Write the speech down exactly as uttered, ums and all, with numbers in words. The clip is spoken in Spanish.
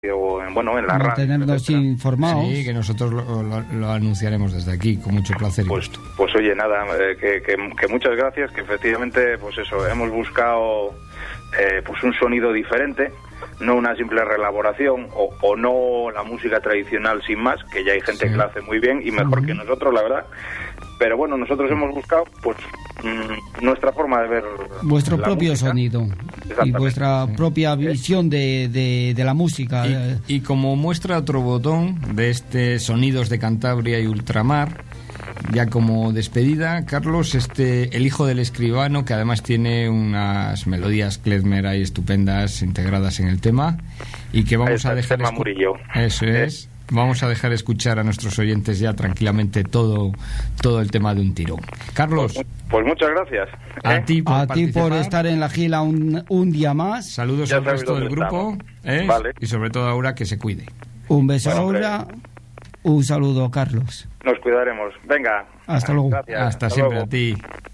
o en, bueno, en la radio. Mantenernos informados. Sí, que nosotros lo, lo, lo anunciaremos desde aquí, con mucho placer. Pues, pues oye, nada, eh, que, que, que muchas gracias, que efectivamente, pues eso, hemos buscado eh, pues un sonido diferente, no una simple reelaboración, o, o no la música tradicional sin más, que ya hay gente sí. que la hace muy bien y mejor uh-huh. que nosotros, la verdad. Pero bueno, nosotros hemos buscado, pues, mmm, nuestra forma de ver vuestro propio música. Sonido y vuestra sí. propia visión de, de, de la música. Y, y como muestra otro botón de este Sonidos de Cantabria y Ultramar, ya como despedida, Carlos, este El hijo del escribano, que además tiene unas melodías klezmer ahí estupendas integradas en el tema, y que vamos a dejar escu- Murillo. Eso es. Vamos a dejar escuchar a nuestros oyentes ya tranquilamente todo todo el tema de un tirón. Carlos. Pues, pues muchas gracias. A ¿eh? ti por a ti por estar en la gira un, un día más. Saludos ya al resto del grupo. ¿eh? Vale. Y sobre todo a Aura, que se cuide. Un beso a bueno, Aura. Un saludo, Carlos. Nos cuidaremos. Venga. Hasta luego. Gracias. Hasta, Hasta Hasta siempre luego. a ti.